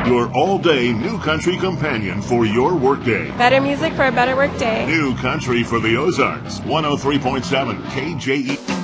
Your all-day New Country companion for your workday. Better music for a better workday. New Country for the Ozarks. 103.7 KJE.